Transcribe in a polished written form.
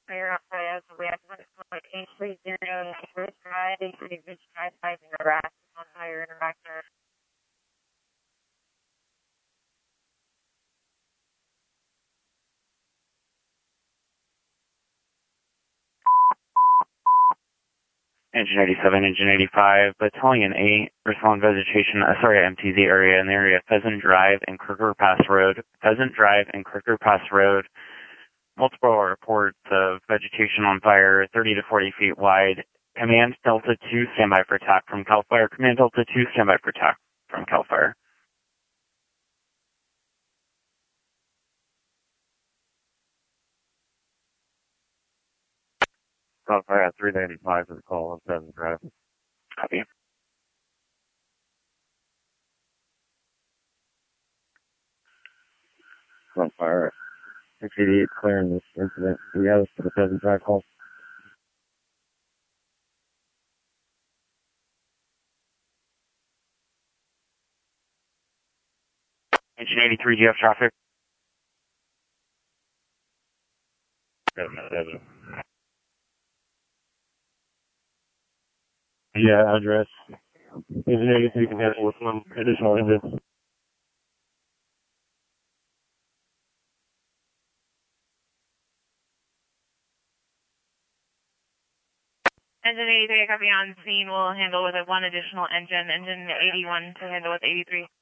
Fire outside, so we have like 830 First Drive, 830 Ridge Drive, 5 Interact, on fire interactor. Engine 87, Engine 85, Battalion 8, respond vegetation, MTZ area in the area of Pheasant Drive and Crooker Pass Road. Pheasant Drive and Crooker Pass Road. Multiple reports of vegetation on fire, 30 to 40 feet wide. Command Delta 2, standby for attack from CAL FIRE. Command Delta 2, standby for attack from CAL FIRE. CAL FIRE at 395 for the call on Pheasant Drive. Copy. CAL FIRE 688, clearing this incident. Yes, for the Pheasant Drive call. Engine 83, do you have traffic? Yeah, address. Engine 83 can handle with one additional engine. Engine 83, copy on scene, will handle with one additional engine. Engine 81 to handle with 83.